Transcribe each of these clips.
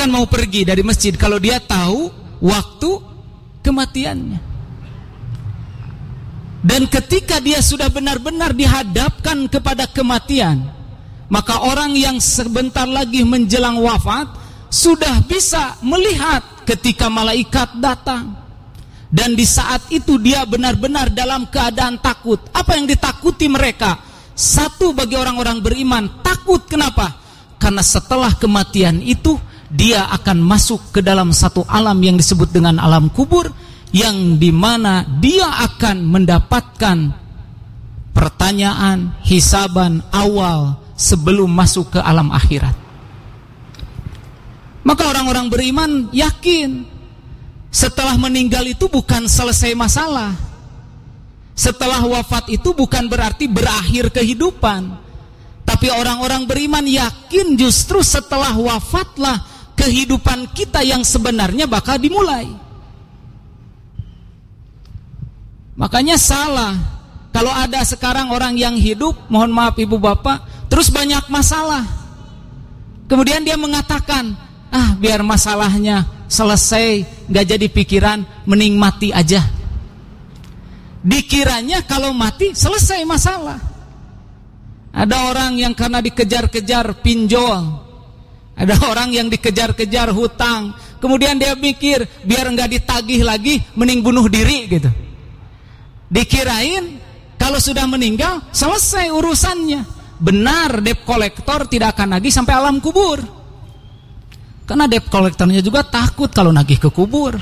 akan mau pergi dari masjid kalau dia tahu waktu kematiannya. Dan ketika dia sudah benar-benar dihadapkan kepada kematian, maka orang yang sebentar lagi menjelang wafat sudah bisa melihat ketika malaikat datang. Dan di saat itu dia benar-benar dalam keadaan takut. Apa yang ditakuti mereka? Satu, bagi orang-orang beriman, takut. Kenapa? Karena setelah kematian itu dia akan masuk ke dalam satu alam yang disebut dengan alam kubur, yang dimana dia akan mendapatkan pertanyaan, hisaban awal sebelum masuk ke alam akhirat. Maka orang-orang beriman yakin setelah meninggal itu bukan selesai masalah. Setelah wafat itu bukan berarti berakhir kehidupan. Tapi orang-orang beriman yakin justru setelah wafatlah kehidupan kita yang sebenarnya bakal dimulai. Makanya salah kalau ada sekarang orang yang hidup, mohon maaf ibu bapak, terus banyak masalah. Kemudian dia mengatakan, biar masalahnya selesai, gak jadi pikiran, mending mati aja. Dikiranya kalau mati selesai masalah. Ada orang yang karena dikejar-kejar pinjol, ada orang yang dikejar-kejar hutang, kemudian dia mikir biar gak ditagih lagi, mending bunuh diri gitu. Dikirain kalau sudah meninggal selesai urusannya. Benar, debt collector tidak akan nagih sampai alam kubur. Karena debt collectornya juga takut kalau nagih ke kubur.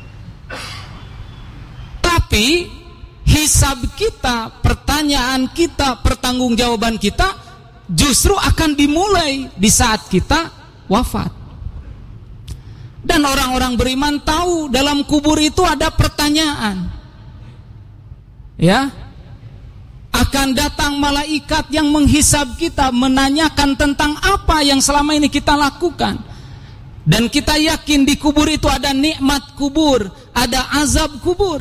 Tapi hisab kita, pertanyaan kita, pertanggungjawaban kita justru akan dimulai di saat kita wafat. Dan orang-orang beriman tahu dalam kubur itu ada pertanyaan. Ya, akan datang malaikat yang menghisab kita, menanyakan tentang apa yang selama ini kita lakukan. Dan kita yakin di kubur itu ada nikmat kubur, ada azab kubur.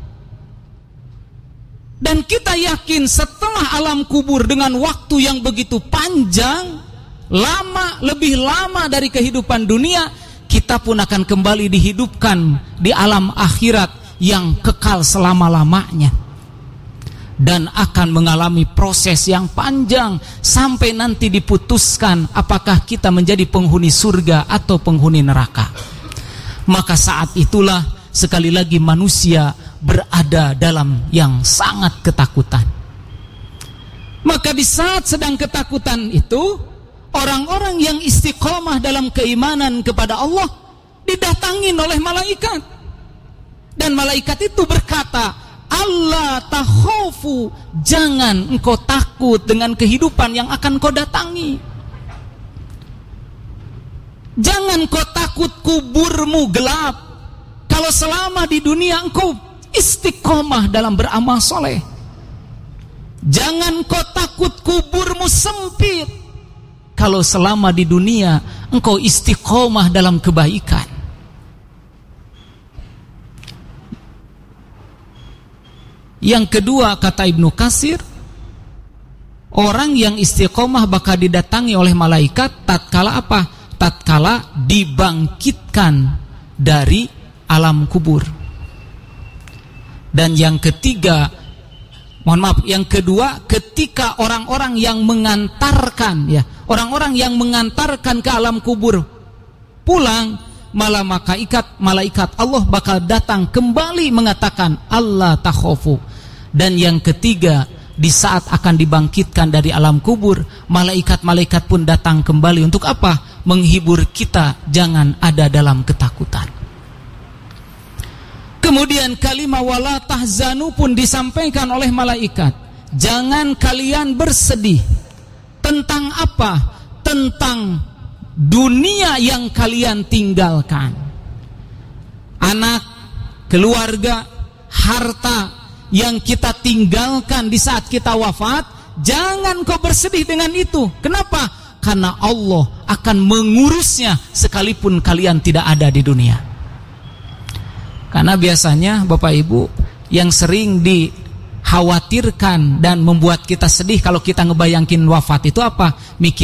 Dan kita yakin setelah alam kubur dengan waktu yang begitu panjang, lama, lebih lama dari kehidupan dunia, kita pun akan kembali dihidupkan di alam akhirat yang kekal selama-lamanya. Dan akan mengalami proses yang panjang sampai nanti diputuskan apakah kita menjadi penghuni surga atau penghuni neraka. Maka saat itulah sekali lagi manusia berada dalam yang sangat ketakutan. Maka di saat sedang ketakutan itu, orang-orang yang istiqomah dalam keimanan kepada Allah didatangin oleh malaikat. Dan malaikat itu berkata, Allah takhafu, jangan engkau takut dengan kehidupan yang akan kau datangi. Jangan kau takut kuburmu gelap, kalau selama di dunia engkau istiqomah dalam beramal soleh. Jangan kau takut kuburmu sempit, kalau selama di dunia engkau istiqomah dalam kebaikan. Yang kedua, kata Ibnu Katsir, orang yang istiqomah bakal didatangi oleh malaikat tatkala apa? Tatkala dibangkitkan dari alam kubur. Dan yang ketiga, mohon maaf, yang kedua, ketika orang-orang yang mengantarkan, ya, orang-orang yang mengantarkan ke alam kubur pulang, malah malaikat Allah bakal datang kembali mengatakan Allah takhafu. Dan yang ketiga, di saat akan dibangkitkan dari alam kubur, malaikat-malaikat pun datang kembali untuk apa? Menghibur kita jangan ada dalam ketakutan. Kemudian kalimat wala tahzanu pun disampaikan oleh malaikat. Jangan kalian bersedih. Tentang apa? Tentang dunia yang kalian tinggalkan. Anak, keluarga, harta yang kita tinggalkan di saat kita wafat, jangan kau bersedih dengan itu. Kenapa? Karena Allah akan mengurusnya sekalipun kalian tidak ada di dunia. Karena biasanya Bapak Ibu yang sering dikhawatirkan dan membuat kita sedih kalau kita ngebayangin wafat itu apa? Mikir